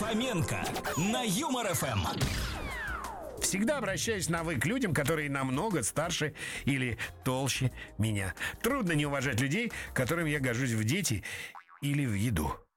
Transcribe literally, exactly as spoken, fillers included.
Фоменко на Юмор эф эм. Всегда обращаюсь на «вы» к людям, которые намного старше или толще меня. Трудно не уважать людей, которым я гожусь в дети или в еду.